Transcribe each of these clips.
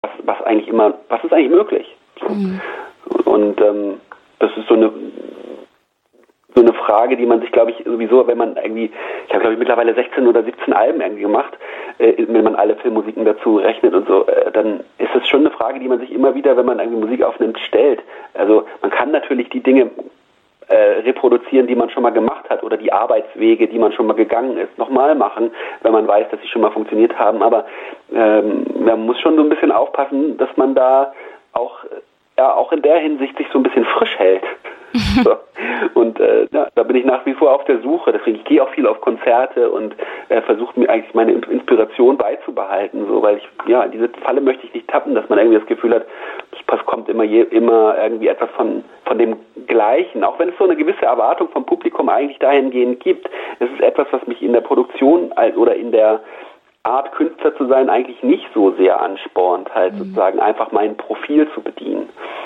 was ist eigentlich möglich? Und das ist so eine Frage, die man sich, glaube ich, sowieso, wenn man irgendwie, ich habe, glaube ich, mittlerweile 16 oder 17 Alben irgendwie gemacht, wenn man alle Filmmusiken dazu rechnet und so, dann ist es schon eine Frage, die man sich immer wieder, wenn man irgendwie Musik aufnimmt, stellt. Also man kann natürlich die Dinge reproduzieren, die man schon mal gemacht hat, oder die Arbeitswege, die man schon mal gegangen ist, nochmal machen, wenn man weiß, dass sie schon mal funktioniert haben. Aber man muss schon so ein bisschen aufpassen, dass man da auch in der Hinsicht sich so ein bisschen frisch hält. So. Und da bin ich nach wie vor auf der Suche. Deswegen, ich gehe auch viel auf Konzerte und versuche mir eigentlich meine Inspiration beizubehalten, so, weil in diese Falle möchte ich nicht tappen, dass man irgendwie das Gefühl hat, es kommt immer irgendwie etwas von dem Gleichen. Auch wenn es so eine gewisse Erwartung vom Publikum eigentlich dahingehend gibt. Es ist etwas, was mich in der Produktion oder in der Art, Künstler zu sein, eigentlich nicht so sehr anspornt, halt sozusagen einfach mein Profil zu bedienen.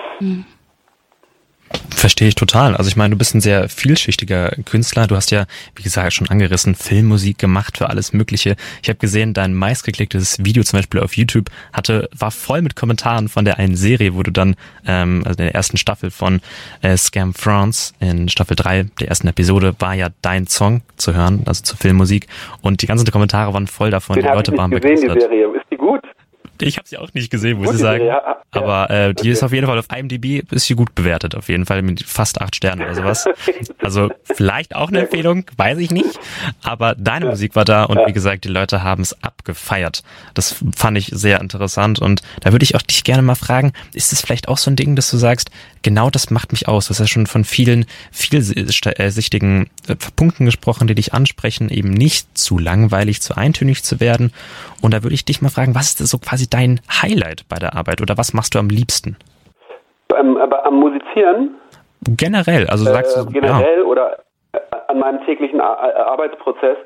Verstehe ich total. Also ich meine, du bist ein sehr vielschichtiger Künstler. Du hast ja, wie gesagt, schon angerissen, Filmmusik gemacht für alles Mögliche. Ich habe gesehen, dein meistgeklicktes Video zum Beispiel auf YouTube war voll mit Kommentaren von der einen Serie, wo du dann, also in der ersten Staffel von Scam France, in Staffel 3 der ersten Episode, war ja dein Song zu hören, also zur Filmmusik. Und die ganzen Kommentare waren voll davon. Die Leute waren begeistert. Die Serie, ist die gut? Ich habe sie auch nicht gesehen, muss ich sagen. Aber die ist auf jeden Fall auf IMDb, ist sie gut bewertet, auf jeden Fall mit fast 8 Sternen oder sowas. Also vielleicht auch eine Empfehlung, weiß ich nicht. Aber deine Musik war da und wie gesagt, die Leute haben es abgefeiert. Das fand ich sehr interessant und da würde ich auch dich gerne mal fragen, ist es vielleicht auch so ein Ding, dass du sagst, genau das macht mich aus. Du hast ja schon von vielen vielschichtigen Punkten gesprochen, die dich ansprechen, eben nicht zu langweilig, zu eintönig zu werden. Und da würde ich dich mal fragen, was ist so quasi dein Highlight bei der Arbeit oder was machst du am liebsten? Aber am Musizieren? Generell, also sagst du... Generell oder an meinem täglichen Arbeitsprozess.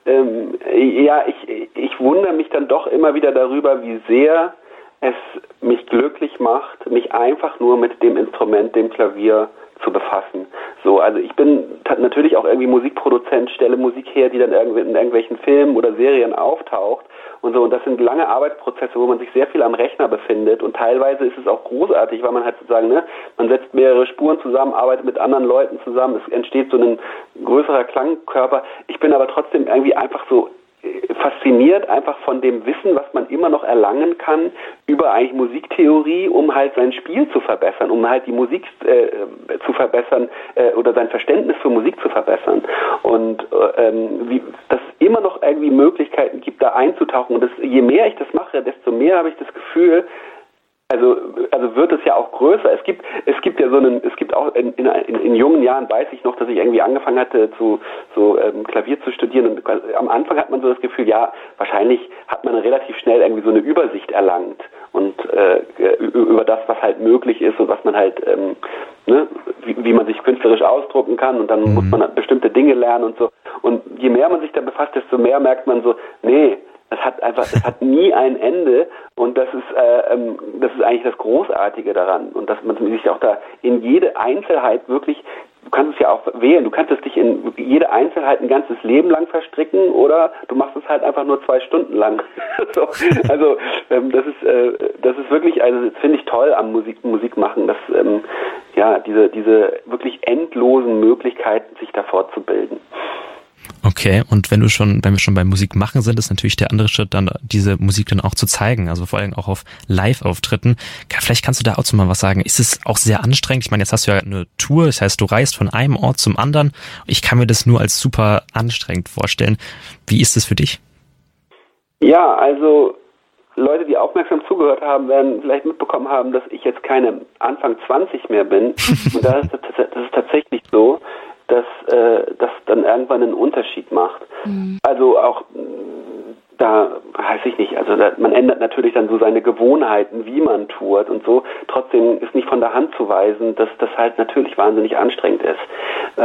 Ich wundere mich dann doch immer wieder darüber, wie sehr es mich glücklich macht, mich einfach nur mit dem Instrument, dem Klavier, zu befassen. So, also ich bin natürlich auch irgendwie Musikproduzent, stelle Musik her, die dann in irgendwelchen Filmen oder Serien auftaucht und so. Und das sind lange Arbeitsprozesse, wo man sich sehr viel am Rechner befindet. Und teilweise ist es auch großartig, weil man halt sozusagen, man setzt mehrere Spuren zusammen, arbeitet mit anderen Leuten zusammen, es entsteht so ein größerer Klangkörper. Ich bin aber trotzdem irgendwie einfach so fasziniert einfach von dem Wissen, was man immer noch erlangen kann über eigentlich Musiktheorie, um halt sein Spiel zu verbessern, um halt die Musik zu verbessern oder sein Verständnis für Musik zu verbessern. Und dass es immer noch irgendwie Möglichkeiten gibt, da einzutauchen. Und je mehr ich das mache, desto mehr habe ich das Gefühl, also wird es ja auch größer. Es gibt auch in jungen Jahren, weiß ich noch, dass ich irgendwie angefangen hatte Klavier zu studieren und am Anfang hat man so das Gefühl, ja, wahrscheinlich hat man relativ schnell irgendwie so eine Übersicht erlangt und über das, was halt möglich ist und was man halt, wie man sich künstlerisch ausdrucken kann und dann muss man bestimmte Dinge lernen und so. Und je mehr man sich da befasst, desto mehr merkt man so, nee, es hat nie ein Ende und das ist eigentlich das Großartige daran und dass man sich auch da in jede Einzelheit wirklich, du kannst es ja auch wählen, du kannst es dich in jede Einzelheit ein ganzes Leben lang verstricken oder du machst es halt einfach nur 2 Stunden lang. So, also das ist wirklich, also das finde ich toll am Musik machen, dass diese wirklich endlosen Möglichkeiten, sich da fortzubilden. Okay, und wenn wir schon beim Musik machen sind, ist natürlich der andere Schritt dann, diese Musik dann auch zu zeigen, also vor allem auch auf Live-Auftritten. Vielleicht kannst du da auch mal was sagen. Ist es auch sehr anstrengend? Ich meine, jetzt hast du ja eine Tour, das heißt, du reist von einem Ort zum anderen. Ich kann mir das nur als super anstrengend vorstellen. Wie ist es für dich? Ja, also Leute, die aufmerksam zugehört haben, werden vielleicht mitbekommen haben, dass ich jetzt keine Anfang 20 mehr bin. Und das ist tatsächlich so, dass das dann irgendwann einen Unterschied macht. Also auch da weiß ich nicht, also man ändert natürlich dann so seine Gewohnheiten, wie man tourt und so. Trotzdem ist nicht von der Hand zu weisen, dass das halt natürlich wahnsinnig anstrengend ist.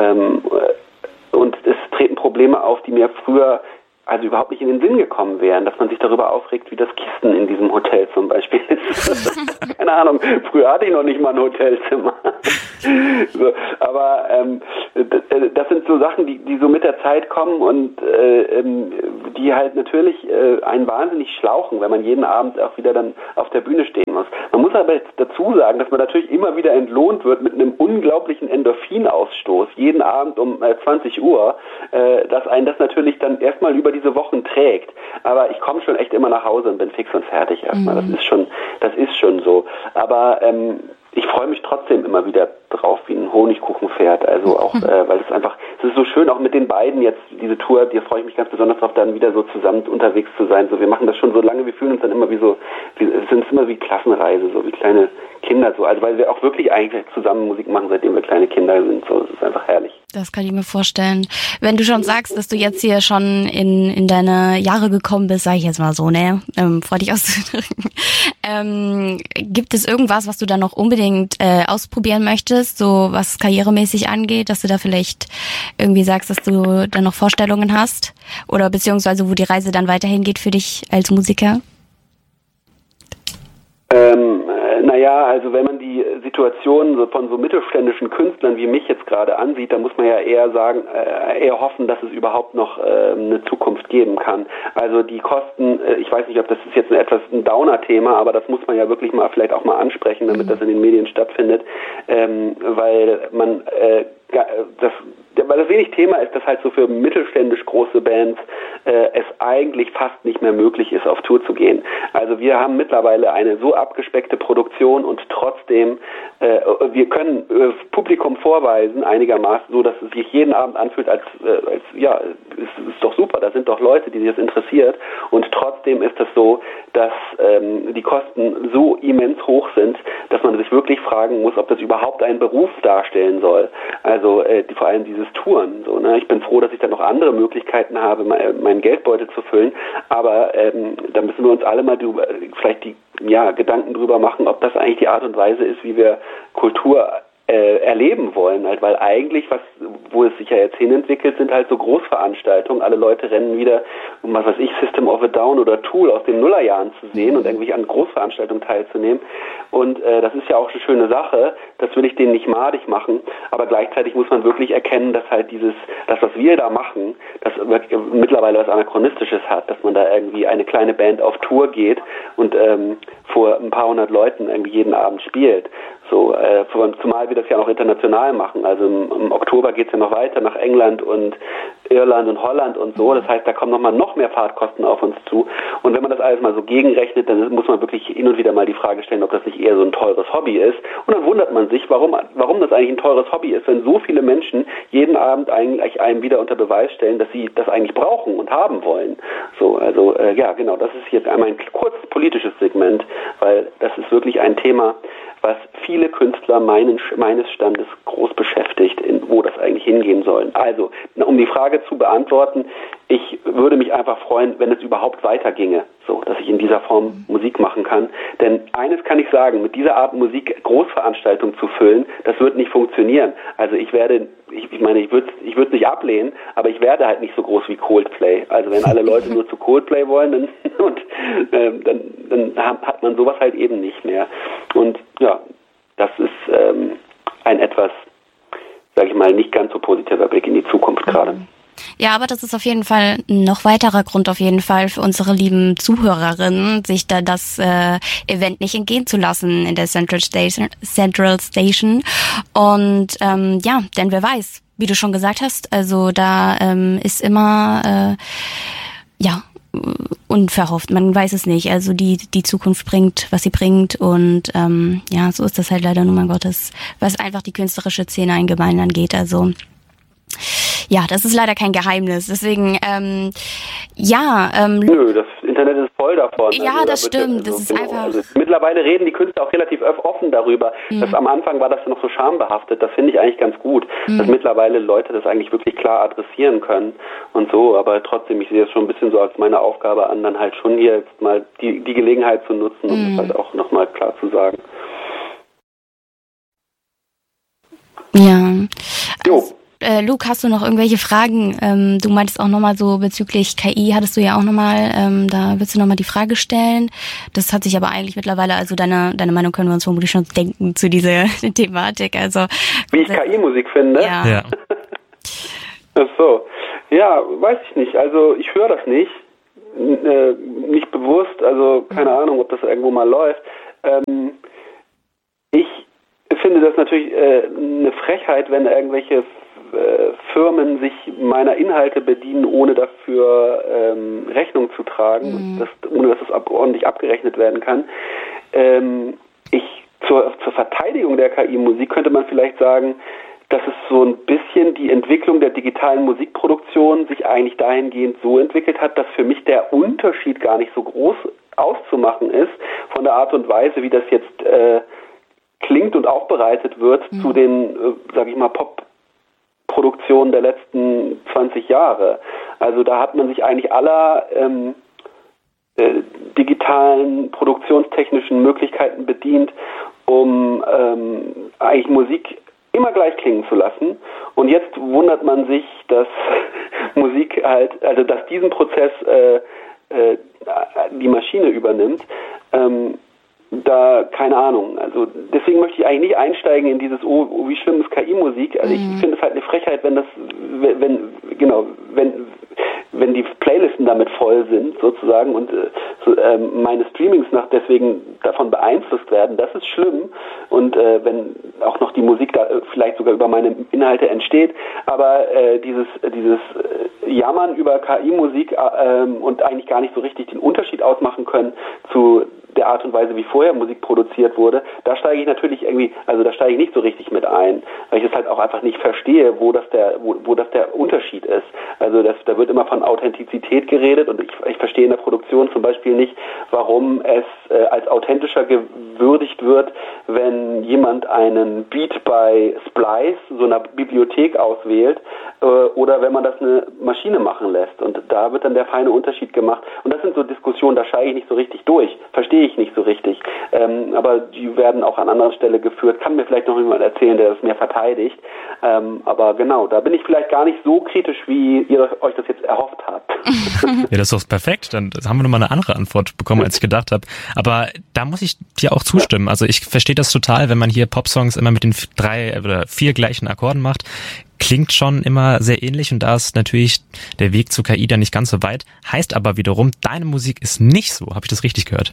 Und es treten Probleme auf, die mir früher also überhaupt nicht in den Sinn gekommen wären, dass man sich darüber aufregt, wie das Kissen in diesem Hotel zum Beispiel ist. Keine Ahnung, früher hatte ich noch nicht mal ein Hotelzimmer. So, aber das sind so Sachen, die so mit der Zeit kommen und die halt natürlich einen wahnsinnig schlauchen, wenn man jeden Abend auch wieder dann auf der Bühne stehen muss. Man muss aber jetzt dazu sagen, dass man natürlich immer wieder entlohnt wird mit einem unglaublichen Endorphinausstoß, jeden Abend um 20 Uhr, dass einen das natürlich dann erstmal über diese Wochen trägt. Aber ich komme schon echt immer nach Hause und bin fix und fertig erstmal. Das ist schon so. Aber ich freue mich trotzdem immer wieder drauf, wie ein Honigkuchenpferd. Also auch, weil es ist so schön, auch mit den beiden jetzt, diese Tour, die freue ich mich ganz besonders drauf, dann wieder so zusammen unterwegs zu sein. So, wir machen das schon so lange, wir fühlen uns dann immer sind immer wie Klassenreise, so wie kleine Kinder, so. Also, weil wir auch wirklich eigentlich zusammen Musik machen, seitdem wir kleine Kinder sind, so. Das ist einfach herrlich. Das kann ich mir vorstellen. Wenn du schon sagst, dass du jetzt hier schon in deine Jahre gekommen bist, sage ich jetzt mal so, ne? Freu dich auszudrücken. Gibt es irgendwas, was du dann noch unbedingt ausprobieren möchtest, so was karrieremäßig angeht, dass du da vielleicht irgendwie sagst, dass du dann noch Vorstellungen hast? Oder beziehungsweise wo die Reise dann weiterhin geht für dich als Musiker? Naja, also wenn man die Situation von so mittelständischen Künstlern wie mich jetzt gerade ansieht, dann muss man ja eher sagen, eher hoffen, dass es überhaupt noch eine Zukunft geben kann. Also die Kosten, ich weiß nicht, ob das ist jetzt ein Downer-Thema, aber das muss man ja wirklich mal vielleicht auch mal ansprechen, damit das in den Medien stattfindet, weil weil das wenig Thema ist, dass halt so für mittelständisch große Bands es eigentlich fast nicht mehr möglich ist, auf Tour zu gehen. Also wir haben mittlerweile eine so abgespeckte Produktion und trotzdem wir können Publikum vorweisen, einigermaßen so, dass es sich jeden Abend anfühlt, als ja, es ist doch super, da sind doch Leute, die sich das interessiert, und trotzdem ist es so, dass die Kosten so immens hoch sind, dass man sich wirklich fragen muss, ob das überhaupt einen Beruf darstellen soll. Also vor allem dieses Touren. So, ne? Ich bin froh, dass ich dann noch andere Möglichkeiten habe, meinen Geldbeutel zu füllen, aber da müssen wir uns alle mal vielleicht die Gedanken drüber machen, ob das eigentlich die Art und Weise ist, wie wir Kultur erleben wollen, halt, weil eigentlich, wo es sich ja jetzt hinentwickelt, sind halt so Großveranstaltungen, alle Leute rennen wieder, um was weiß ich, System of a Down oder Tool aus den Nullerjahren zu sehen und irgendwie an Großveranstaltungen teilzunehmen, und das ist ja auch eine schöne Sache, das will ich denen nicht madig machen, aber gleichzeitig muss man wirklich erkennen, dass halt das, was wir da machen, das mittlerweile was Anachronistisches hat, dass man da irgendwie eine kleine Band auf Tour geht und vor ein paar hundert Leuten irgendwie jeden Abend spielt. So, zumal wir das ja auch international machen. Also im Oktober geht's ja noch weiter nach England und Irland und Holland und so. Das heißt, da kommen noch mehr Fahrtkosten auf uns zu. Und wenn man das alles mal so gegenrechnet, dann muss man wirklich hin und wieder mal die Frage stellen, ob das nicht eher so ein teures Hobby ist. Und dann wundert man sich, warum das eigentlich ein teures Hobby ist, wenn so viele Menschen jeden Abend eigentlich einem wieder unter Beweis stellen, dass sie das eigentlich brauchen und haben wollen. So, also ja, genau, das ist jetzt einmal ein kurzes politisches Segment, weil das ist wirklich ein Thema, was viele Künstler meines Standes groß beschäftigt, wo das eigentlich hingehen soll. Also, um die Frage zu beantworten, ich würde mich einfach freuen, wenn es überhaupt weiterginge, so, dass ich in dieser Form Musik machen kann. Denn eines kann ich sagen, mit dieser Art Musik Großveranstaltungen zu füllen, das wird nicht funktionieren. Also ich würde es nicht ablehnen, aber ich werde halt nicht so groß wie Coldplay. Also wenn alle Leute nur zu Coldplay wollen, dann hat man sowas halt eben nicht mehr. Und ja, das ist ein etwas, sage ich mal, nicht ganz so positiver Blick in die Zukunft gerade. Ja, aber das ist auf jeden Fall ein noch weiterer Grund auf jeden Fall für unsere lieben Zuhörerinnen, sich da das Event nicht entgehen zu lassen in der Central Station. Und ja, denn wer weiß, wie du schon gesagt hast, also da ist immer unverhofft, man weiß es nicht. Also die Zukunft bringt, was sie bringt, und ja, so ist das halt leider nun mal Gottes, was einfach die künstlerische Szene allgemein angeht. Also ja, das ist leider kein Geheimnis. Deswegen, Nö, das Internet ist voll davon. Ja, also, das stimmt. Das ist einfach. Also, mittlerweile reden die Künstler auch relativ offen darüber. Am Anfang war das noch so schambehaftet. Das finde ich eigentlich ganz gut, dass mittlerweile Leute das eigentlich wirklich klar adressieren können und so. Aber trotzdem, ich sehe es schon ein bisschen so als meine Aufgabe an, dann halt schon hier jetzt mal die Gelegenheit zu nutzen, um das halt auch nochmal klar zu sagen. Ja. Luke, hast du noch irgendwelche Fragen? Du meintest auch nochmal so bezüglich KI, hattest du ja auch nochmal, da willst du nochmal die Frage stellen. Das hat sich aber eigentlich mittlerweile, also deine Meinung können wir uns vermutlich schon denken zu dieser Thematik. Also wie ich KI-Musik finde? Ja. Ach so. Ja, weiß ich nicht. Also ich höre das nicht. nicht bewusst, also keine Ahnung, ob das irgendwo mal läuft. Ich finde das natürlich eine Frechheit, wenn irgendwelche Firmen sich meiner Inhalte bedienen, ohne dafür Rechnung zu tragen, ohne dass das ordentlich abgerechnet werden kann. Zur Verteidigung der KI-Musik könnte man vielleicht sagen, dass es so ein bisschen die Entwicklung der digitalen Musikproduktion sich eigentlich dahingehend so entwickelt hat, dass für mich der Unterschied gar nicht so groß auszumachen ist von der Art und Weise, wie das jetzt klingt und aufbereitet wird zu den, sag ich mal, Pop-Produktionen der letzten 20 Jahre. Also da hat man sich eigentlich aller digitalen, produktionstechnischen Möglichkeiten bedient, um eigentlich Musik immer gleich klingen zu lassen. Und jetzt wundert man sich, dass Musik halt, also dass diesen Prozess die Maschine übernimmt. Da, keine Ahnung. Also deswegen möchte ich eigentlich nicht einsteigen in dieses, wie schlimm ist KI-Musik. Also ich finde es halt eine Frechheit, wenn die Playlisten damit voll sind sozusagen und meine Streamings deswegen davon beeinflusst werden, das ist schlimm und wenn auch noch die Musik da vielleicht sogar über meine Inhalte entsteht, aber dieses Jammern über KI-Musik und eigentlich gar nicht so richtig den Unterschied ausmachen können zu der Art und Weise, wie vorher Musik produziert wurde, da steige ich natürlich da steige ich nicht so richtig mit ein, weil ich es halt auch einfach nicht verstehe, wo das der Unterschied ist. Also da wird immer von Authentizität geredet und ich verstehe in der Produktion zum Beispiel nicht, warum es als authentischer gewürdigt wird, wenn jemand einen Beat bei Splice, so einer Bibliothek, auswählt oder wenn man das eine Maschine machen lässt. Und da wird dann der feine Unterschied gemacht. Und das sind so Diskussionen, da steige ich nicht so richtig durch. Verstehe ich nicht so richtig. Aber die werden auch an anderer Stelle geführt. Kann mir vielleicht noch jemand erzählen, der das mehr verteidigt. Aber genau, da bin ich vielleicht gar nicht so kritisch, wie ihr euch das jetzt erhofft habt. Ja, das ist doch perfekt. Dann haben wir nochmal eine andere Antwort bekommen, als ich gedacht habe. Aber da muss ich dir auch zustimmen. Also ich verstehe das total, wenn man hier Popsongs immer mit den 3 oder 4 gleichen Akkorden macht. Klingt schon immer sehr ähnlich und da ist natürlich der Weg zur KI dann nicht ganz so weit. Heißt aber wiederum, deine Musik ist nicht so. Habe ich das richtig gehört?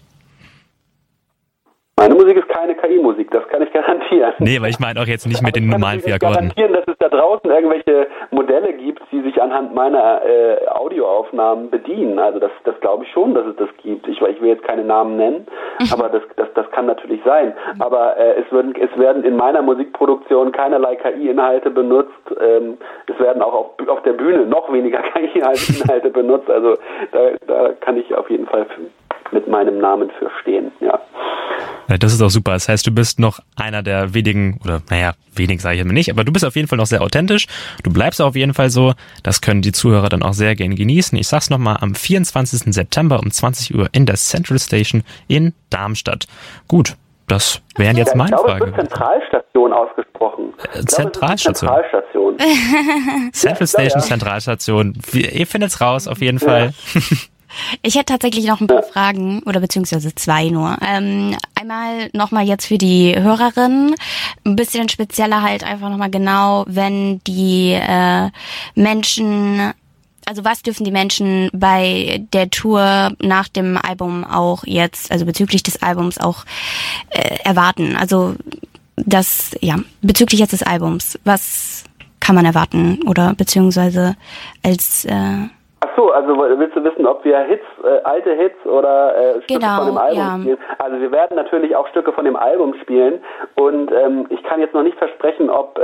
Meine Musik ist keine KI-Musik, das kann ich garantieren. Nee, weil ich meine auch jetzt nicht mit den normalen 4 Akkorden. Ich kann garantieren, dass es da draußen irgendwelche Modelle gibt, die sich anhand meiner Audioaufnahmen bedienen. Also das glaube ich schon, dass es das gibt. Ich will jetzt keine Namen nennen, aber das kann natürlich sein. Aber es werden in meiner Musikproduktion keinerlei KI-Inhalte benutzt. Es werden auch auf der Bühne noch weniger KI-Inhalte benutzt. Also da kann ich auf jeden Fall mit meinem Namen für stehen, ja. Ja, das ist auch super. Das heißt, du bist noch einer der wenigen, oder wenig sage ich immer nicht, aber du bist auf jeden Fall noch sehr authentisch. Du bleibst auf jeden Fall so. Das können die Zuhörer dann auch sehr gerne genießen. Ich sag's nochmal, am 24. September um 20 Uhr in der Central Station in Darmstadt. Gut, das wären jetzt meine Fragen. Ich glaube, es wird Zentralstation ausgesprochen. Zentralstation. Central Station, Zentralstation. Ihr findet's raus, auf jeden Fall. Ich hätte tatsächlich noch ein paar Fragen, oder beziehungsweise 2 nur. Einmal nochmal jetzt für die Hörerinnen, ein bisschen spezieller halt einfach nochmal genau, wenn die Menschen, also was dürfen die Menschen bei der Tour nach dem Album auch jetzt, also bezüglich des Albums auch erwarten? Also bezüglich jetzt des Albums, was kann man erwarten oder beziehungsweise als Ach so, also willst du wissen, ob wir alte Hits oder Stücke von dem Album spielen? Also wir werden natürlich auch Stücke von dem Album spielen und ich kann jetzt noch nicht versprechen, ob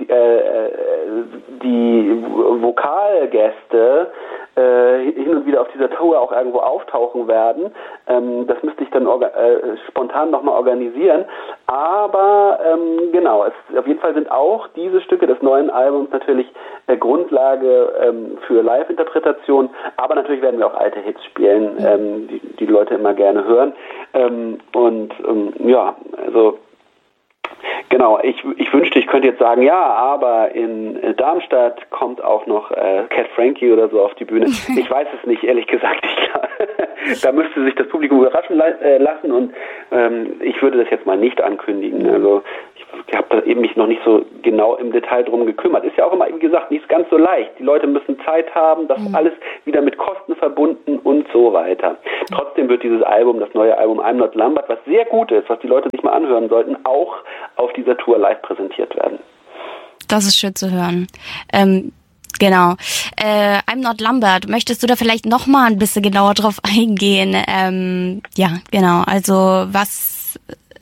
die Vokalgäste hin und wieder auf dieser Tour auch irgendwo auftauchen werden. Das müsste ich dann spontan nochmal organisieren. Aber genau, auf jeden Fall sind auch diese Stücke des neuen Albums natürlich Grundlage für Live-Interpretation. Aber natürlich werden wir auch alte Hits spielen, die Leute immer gerne hören. Also Genau, ich wünschte, ich könnte jetzt sagen, ja, aber in Darmstadt kommt auch noch Cat Frankie oder so auf die Bühne. Ich weiß es nicht, ehrlich gesagt. Da müsste sich das Publikum überraschen lassen und ich würde das jetzt mal nicht ankündigen. Also ich habe da eben mich noch nicht so genau im Detail drum gekümmert. Ist ja auch immer, wie gesagt, nicht ganz so leicht. Die Leute müssen Zeit haben, das alles wieder mit Kosten verbunden und so weiter. Trotzdem wird dieses Album, das neue Album I'm Not Lambert, was sehr gut ist, was die Leute sich mal anhören sollten, auch auf dieser Tour live präsentiert werden. Das ist schön zu hören. Genau. I'm Not Lambert. Möchtest du da vielleicht noch mal ein bisschen genauer drauf eingehen? Ja, genau. Also was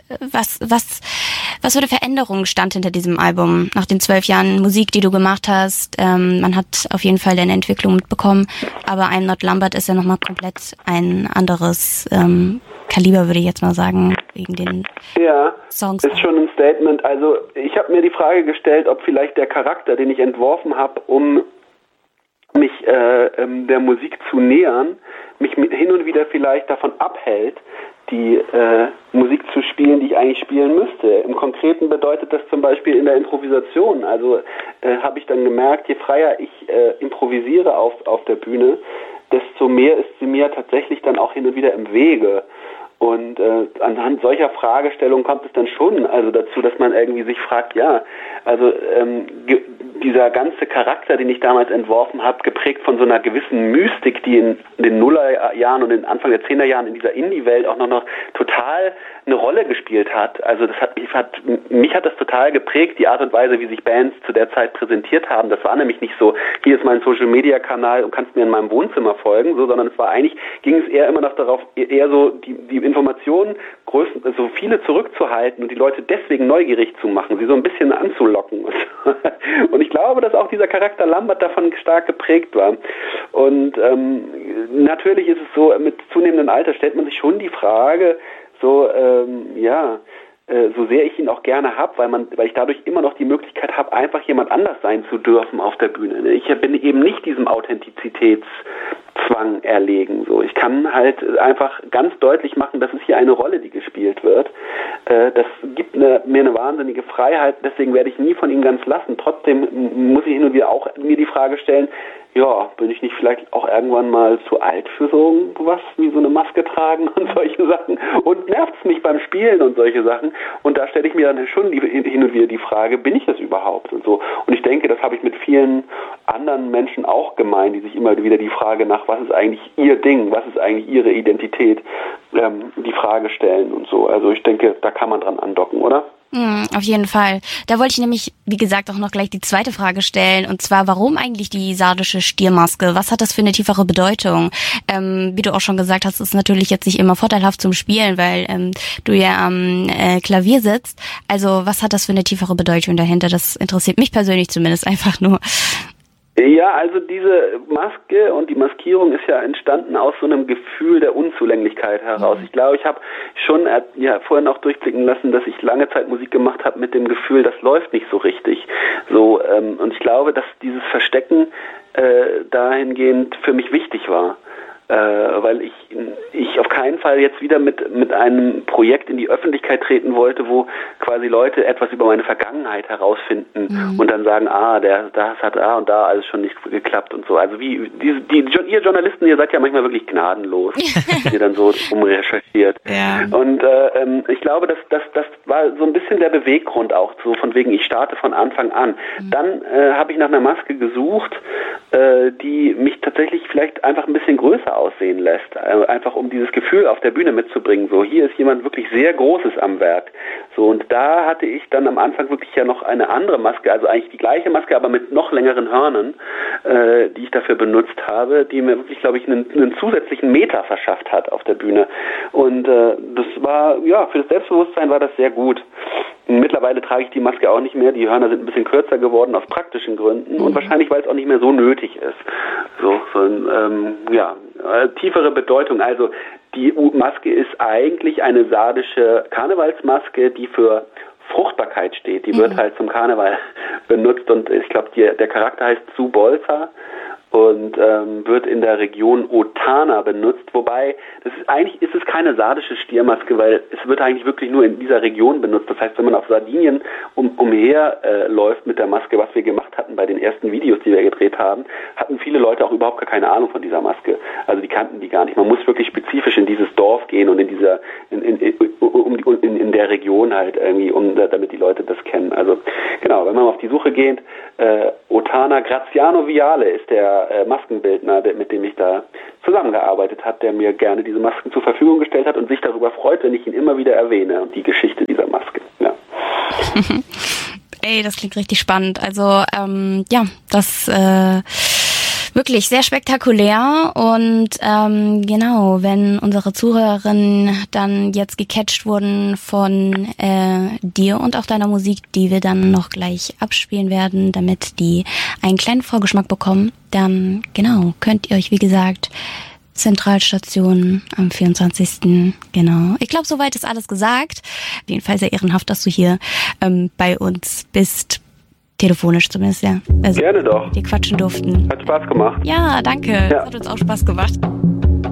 für eine Veränderung stand hinter diesem Album nach den 12 Jahren Musik, die du gemacht hast? Man hat auf jeden Fall deine Entwicklung mitbekommen, aber I'm Not Lambert ist ja nochmal komplett ein anderes Kaliber, würde ich jetzt mal sagen, wegen den Songs. Ist schon ein Statement. Also ich habe mir die Frage gestellt, ob vielleicht der Charakter, den ich entworfen habe, um mich der Musik zu nähern, mich hin und wieder vielleicht davon abhält, die Musik zu spielen, die ich eigentlich spielen müsste. Im Konkreten bedeutet das zum Beispiel in der Improvisation. Also habe ich dann gemerkt, je freier ich improvisiere auf der Bühne, desto mehr ist sie mir tatsächlich dann auch hin und wieder im Wege. Und anhand solcher Fragestellungen kommt es dann schon also dazu, dass man irgendwie sich fragt, dieser ganze Charakter, den ich damals entworfen habe, geprägt von so einer gewissen Mystik, die in den Nullerjahren und in Anfang der 10er Jahren in dieser Indie-Welt auch noch total eine Rolle gespielt hat. Also mich hat das total geprägt, die Art und Weise, wie sich Bands zu der Zeit präsentiert haben. Das war nämlich nicht so, hier ist mein Social-Media-Kanal und kannst mir in meinem Wohnzimmer folgen, so, sondern es war eigentlich, ging es eher immer noch darauf, eher so die Informationen so viele zurückzuhalten und die Leute deswegen neugierig zu machen, sie so ein bisschen anzulocken. Und ich glaube, dass auch dieser Charakter Lambert davon stark geprägt war. Und natürlich ist es so, mit zunehmendem Alter stellt man sich schon die Frage, so sehr ich ihn auch gerne habe, weil ich dadurch immer noch die Möglichkeit habe, einfach jemand anders sein zu dürfen auf der Bühne. Ich bin eben nicht diesem Authentizitätszwang erlegen. So, ich kann halt einfach ganz deutlich machen, dass es hier eine Rolle, die gespielt wird. Das gibt mir eine wahnsinnige Freiheit. Deswegen werde ich nie von ihm ganz lassen. Trotzdem muss ich hin und wieder auch mir die Frage stellen: Ja, bin ich nicht vielleicht auch irgendwann mal zu alt für so was wie so eine Maske tragen und solche Sachen? Und nervt es mich beim Spielen und solche Sachen? Und da stelle ich mir dann schon hin und wieder die Frage, bin ich das überhaupt? Und so. Und ich denke, das habe ich mit vielen anderen Menschen auch gemeint, die sich immer wieder die Frage nach, was ist eigentlich ihr Ding, was ist eigentlich ihre Identität, die Frage stellen und so. Also ich denke, da kann man dran andocken, oder? Auf jeden Fall. Da wollte ich nämlich, wie gesagt, auch noch gleich die zweite Frage stellen, und zwar, warum eigentlich die sardische Stiermaske? Was hat das für eine tiefere Bedeutung? Wie du auch schon gesagt hast, ist natürlich jetzt nicht immer vorteilhaft zum Spielen, weil du ja am Klavier sitzt. Also was hat das für eine tiefere Bedeutung dahinter? Das interessiert mich persönlich zumindest einfach nur. Ja, also diese Maske und die Maskierung ist ja entstanden aus so einem Gefühl der Unzulänglichkeit heraus. Ich glaube, ich habe schon vorhin auch durchblicken lassen, dass ich lange Zeit Musik gemacht habe mit dem Gefühl, das läuft nicht so richtig. So, und ich glaube, dass dieses Verstecken dahingehend für mich wichtig war. Weil ich auf keinen Fall jetzt wieder mit einem Projekt in die Öffentlichkeit treten wollte, wo quasi Leute etwas über meine Vergangenheit herausfinden und dann sagen, das hat da und da alles schon nicht geklappt und so. Also ihr Journalisten, ihr seid ja manchmal wirklich gnadenlos, ihr dann so umrecherchiert. Ja. Und ich glaube, das war so ein bisschen der Beweggrund auch, so von wegen, ich starte von Anfang an. Dann habe ich nach einer Maske gesucht, die mich tatsächlich vielleicht einfach ein bisschen größer aussehen lässt, einfach um dieses Gefühl auf der Bühne mitzubringen. So, hier ist jemand wirklich sehr Großes am Werk. So, und da hatte ich dann am Anfang wirklich ja noch eine andere Maske, also eigentlich die gleiche Maske, aber mit noch längeren Hörnern, die ich dafür benutzt habe, die mir wirklich, glaube ich, einen zusätzlichen Meter verschafft hat auf der Bühne. Und das war, ja, für das Selbstbewusstsein war das sehr gut. Mittlerweile trage ich die Maske auch nicht mehr. Die Hörner sind ein bisschen kürzer geworden aus praktischen Gründen und wahrscheinlich, weil es auch nicht mehr so nötig ist. Tiefere Bedeutung. Also die Maske ist eigentlich eine sardische Karnevalsmaske, die für Fruchtbarkeit steht. Die wird halt zum Karneval benutzt und ich glaube, der Charakter heißt Zubolza. und wird in der Region Otana benutzt, wobei eigentlich ist es keine sardische Stiermaske, weil es wird eigentlich wirklich nur in dieser Region benutzt. Das heißt, wenn man auf Sardinien umher läuft mit der Maske, was wir gemacht hatten bei den ersten Videos, die wir gedreht haben, hatten viele Leute auch überhaupt gar keine Ahnung von dieser Maske. Also die kannten die gar nicht. Man muss wirklich spezifisch in dieses Dorf gehen und in der Region halt irgendwie, damit die Leute das kennen. Also genau, wenn man auf die Suche geht, Otana, Graziano Viale ist der Maskenbildner, mit dem ich da zusammengearbeitet habe, der mir gerne diese Masken zur Verfügung gestellt hat und sich darüber freut, wenn ich ihn immer wieder erwähne und die Geschichte dieser Maske. Ja. Ey, das klingt richtig spannend. Also das wirklich sehr spektakulär und genau, wenn unsere Zuhörerinnen dann jetzt gecatcht wurden von dir und auch deiner Musik, die wir dann noch gleich abspielen werden, damit die einen kleinen Vorgeschmack bekommen, dann genau, könnt ihr euch, wie gesagt, Zentralstation am 24. Genau. Ich glaube, soweit ist alles gesagt. Auf jeden Fall sehr ehrenhaft, dass du hier bei uns bist. Telefonisch zumindest, ja. Also, gerne doch. Wir quatschen durften. Hat Spaß gemacht. Ja, danke. Ja. Das hat uns auch Spaß gemacht.